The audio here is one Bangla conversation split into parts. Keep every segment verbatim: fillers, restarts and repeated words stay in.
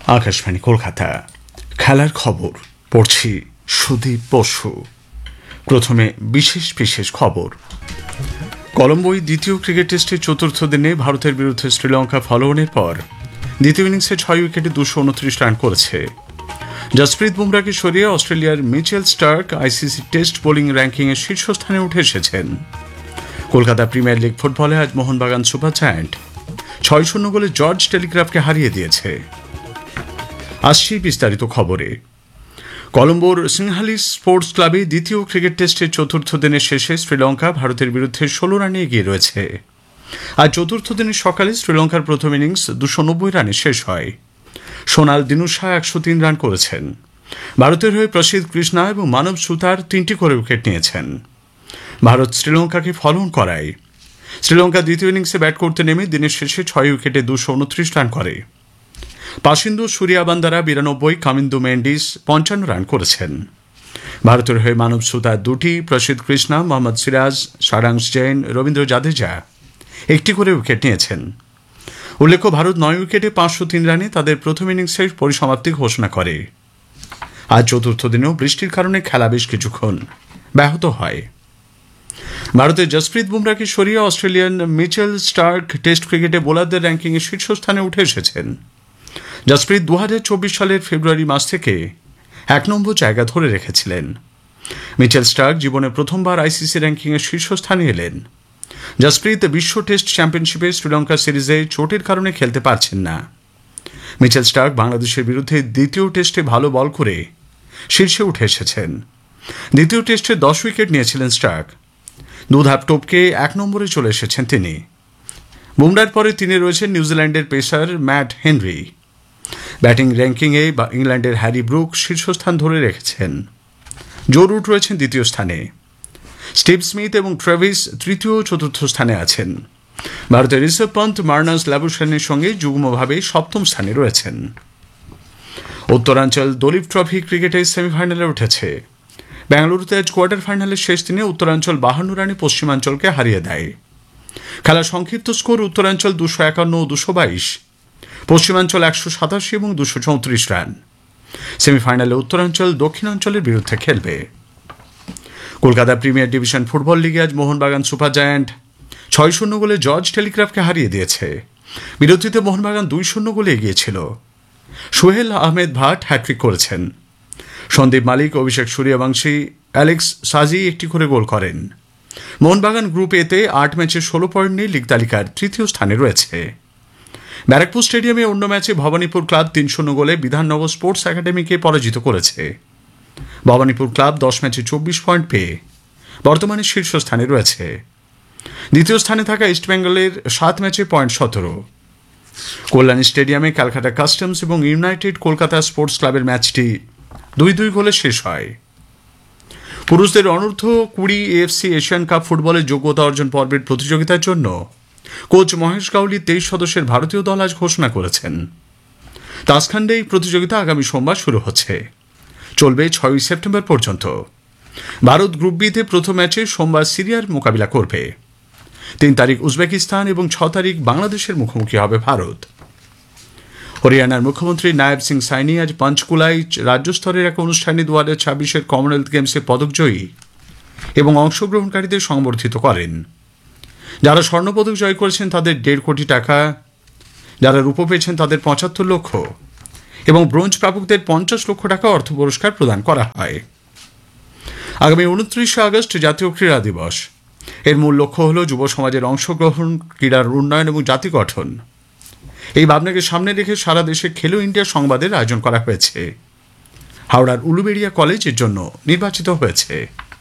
আকাশবাণী কলকাতা। খেলার খবর পড়ছি সুদীপ বসু। প্রথমে বিশেষ বিশেষ খবর। কলম্বোয় দ্বিতীয় ক্রিকেট টেস্টের চতুর্থ দিনে ভারতের বিরুদ্ধে শ্রীলঙ্কা ফলোঅনের পর দ্বিতীয় ইনিংসে ছয় উইকেটে দুশো উনত্রিশ রান করেছে। জসপ্রীত বুমরাকে সরিয়ে অস্ট্রেলিয়ার Mitchell Starc ICC test bowling র্যাঙ্কিংয়ের শীর্ষস্থানে উঠে এসেছেন। কলকাতা প্রিমিয়ার লিগ ফুটবলে আজ মোহনবাগান সুপার জায়ান্ট ছয় শূন্য গোলে জর্জ টেলিগ্রাফকে হারিয়ে দিয়েছে। আসছি বিস্তারিত খবরে। কলম্বোর সিংহালি স্পোর্টস ক্লাবে দ্বিতীয় ক্রিকেট টেস্টের চতুর্থ দিনের শেষে শ্রীলঙ্কা ভারতের বিরুদ্ধে ষোলো রানে এগিয়ে রয়েছে। আজ চতুর্থ দিনের সকালে শ্রীলঙ্কার প্রথম ইনিংস দুশো নব্বই রানে শেষ হয়। সোনাল দিনুশা একশো তিন রান করেছেন। ভারতের হয়ে প্রসিদ্ধ কৃষ্ণা এবং মানব সুতার তিনটি করে উইকেট নিয়েছেন। ভারত শ্রীলঙ্কাকে ফলোঅন করায় শ্রীলঙ্কা দ্বিতীয় ইনিংসে ব্যাট করতে নেমে দিনের শেষে ছয় উইকেটে দুশো উনত্রিশ রান করে। পাসিন্দু সূর্যাবান্দারা বিরানব্বই, কামিন্দু মেন্ডিস পঞ্চান্ন রান করেছেন। ভারতের হয়ে মানব সুতার দুটি, প্রসিদ্ধ কৃষ্ণা, মোহাম্মদ সিরাজ, সারাংশ জৈন, রবীন্দ্র জাদেজা একটি করে উইকেট নিয়েছেন। উল্লেখ্য, ভারত নয় উইকেটে পাঁচশো তিন রানে তাদের প্রথম ইনিংসের পরিসমাপ্তি ঘোষণা করে। আজ চতুর্থ দিনেও বৃষ্টির কারণে খেলা বেশ কিছুক্ষণ ব্যাহত হয়। ভারতের জসপ্রীত বুমরাকে সরিয়ে অস্ট্রেলিয়ান মিচেল স্টার্ক টেস্ট ক্রিকেটে বোলারদের র্যাঙ্কিংয়ে শীর্ষস্থানে উঠে এসেছেন। জসপ্রীত দু হাজার চব্বিশ সালের ফেব্রুয়ারি মাস থেকে এক নম্বর জায়গা ধরে রেখেছিলেন। মিচেল স্টার্ক জীবনে প্রথমবার আইসিসি র্যাঙ্কিংয়ের শীর্ষস্থানে এলেন। জসপ্রীত বিশ্ব টেস্ট চ্যাম্পিয়নশিপে শ্রীলঙ্কা সিরিজে চোটের কারণে খেলতে পারছেন না। মিচেল স্টার্ক বাংলাদেশের বিরুদ্ধে দ্বিতীয় টেস্টে ভালো বল করে শীর্ষে উঠে এসেছেন। দ্বিতীয় টেস্টে দশ উইকেট নিয়েছিলেন স্টার্ক। দুধাপ টপকে এক নম্বরে চলে এসেছেন তিনি। বুমরার পরে তিনি রয়েছেন নিউজিল্যান্ডের পেসার ম্যাট হেনরি। ব্যাটিং র্যাঙ্কিংয়ে ইংল্যান্ডের হ্যারি ব্রুক শীর্ষস্থান ধরে রেখেছেন। জো রুট রয়েছেন দ্বিতীয় স্থানে। স্টিভ স্মিথ এবং ট্রেভিস তৃতীয় ও চতুর্থ স্থানে আছেন। ভারতের ঋষভ পন্থ মার্নাস লাবুশানের সঙ্গে যুগ্মভাবে সপ্তম স্থানে রয়েছেন। উত্তরাঞ্চল দলীপ ট্রফি ক্রিকেটের সেমিফাইনালে উঠেছে। বেঙ্গালুরুতে আজ কোয়ার্টার ফাইনালের শেষ দিনে উত্তরাঞ্চল বাহান্ন রানে পশ্চিমাঞ্চলকে হারিয়ে দেয়। খেলার সংক্ষিপ্ত স্কোর উত্তরাঞ্চল দুশো একান্ন ও দুশো বাইশ, পশ্চিমাঞ্চল একশো সাতাশি এবং দুশো চৌত্রিশ রান। সেমিফাইনালে উত্তরাঞ্চল দক্ষিণাঞ্চলের বিরুদ্ধে খেলবে। কলকাতা প্রিমিয়ার ডিভিশন ফুটবল লিগে আজ মোহনবাগান সুপার জায়ান্ট ছয় শূন্য গোলে জর্জ টেলিগ্রাফকে হারিয়ে দিয়েছে। বিরতিতে মোহনবাগান দুই শূন্য গোলে এগিয়েছিল। সোহেল আহমেদ ভাট হ্যাট্রিক করেছেন। সন্দীপ মালিক, অভিষেক সূর্যবংশী, অ্যালেক্স সাজি একটি করে গোল করেন। মোহনবাগান গ্রুপ এতে আট ম্যাচে ষোলো পয়েন্ট নিয়ে লিগ তালিকার তৃতীয় স্থানে রয়েছে। ব্যারাকপুর স্টেডিয়ামে অন্য ম্যাচে ভবানীপুর ক্লাব তিন শূন্য গোলে বিধাননগর স্পোর্টস একাডেমিকে পরাজিত করেছে। ভবানীপুর ক্লাব দশ ম্যাচে চব্বিশ পয়েন্ট পেয়ে বর্তমানে শীর্ষস্থানে রয়েছে। দ্বিতীয় স্থানে থাকা ইস্টবেঙ্গলের সাত ম্যাচে পয়েন্ট সতেরো। কল্যাণী স্টেডিয়ামে ক্যালকাটা কাস্টমস এবং ইউনাইটেড কলকাতা স্পোর্টস ক্লাবের ম্যাচটি দুই দুই গোলে শেষ হয়। পুরুষদের অনূর্ধ্ব কুড়ি এএফসি এশিয়ান কাপ ফুটবলের যোগ্যতা অর্জন পর্বের প্রতিযোগিতার জন্য কোচ মহেশ গাউলি তেইশ সদস্যের ভারতীয় দল আজ ঘোষণা করেছেন। তাসখান্ডে এই প্রতিযোগিতা আগামী সোমবার শুরু হচ্ছে, চলবে ছয়ই সেপ্টেম্বর পর্যন্ত। ভারত গ্রুপ বিতে প্রথম ম্যাচে সোমবার সিরিয়ার মোকাবিলা করবে। তিন তারিখ উজবেকিস্তান এবং ছ তারিখ বাংলাদেশের মুখোমুখি হবে ভারত। হরিয়ানার মুখ্যমন্ত্রী নায়েব সিং সাইনি আজ পঞ্চকুলায় রাজ্য স্তরের এক অনুষ্ঠানে দু হাজার ছাব্বিশের কমনওয়েলথ গেমসে পদকজয়ী এবং অংশগ্রহণকারীদের সংবর্ধিত করেন। যারা স্বর্ণপদক জয় করেছেন তাদের দেড় কোটি টাকা, যারা রূপো পেয়েছেন তাদের পঁচাত্তর লক্ষ এবং ব্রোঞ্জ প্রাপকদের পঞ্চাশ লক্ষ টাকা অর্থ পুরস্কার প্রদান করা হয়। আগামী উনত্রিশে আগস্ট জাতীয় ক্রীড়া দিবস। এর মূল লক্ষ্য হল যুব সমাজের অংশগ্রহণ, ক্রীড়ার উন্নয়ন এবং জাতি গঠন। এই ভাবনাকে সামনে রেখে সারা দেশে খেলো ইন্ডিয়া সংবাদের আয়োজন করা হয়েছে। হাওড়ার উলুবেড়িয়া কলেজ এর জন্য নির্বাচিত হয়েছে।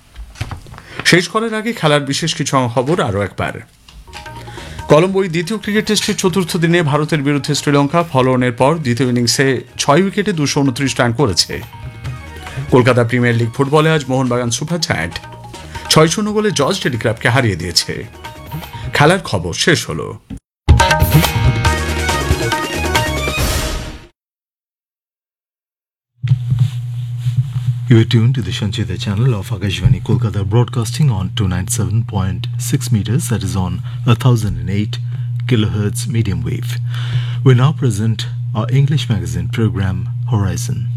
শেষ করার আগে খেলার বিশেষ কিছু খবর আরও একবার। কলম্বোয় দ্বিতীয় ক্রিকেট টেস্টের চতুর্থ দিনে ভারতের বিরুদ্ধে শ্রীলঙ্কা ফলোঅনের পর দ্বিতীয় ইনিংসে ছয় উইকেটে দুশো উনত্রিশ রান করেছে। কলকাতা প্রিমিয়ার লিগ ফুটবলে আজ মোহনবাগান সুপার জায়ান্ট ছয় শূন্য গোলে জর্জ টেলিগ্রাফকে হারিয়ে দিয়েছে। খেলার খবর শেষ হলো। You are tuned to the Sanchita channel of Akashvani Kolkata, broadcasting on two ninety-seven point six meters, that is on one thousand eight kilohertz medium wave. We now present our English magazine program Horizon.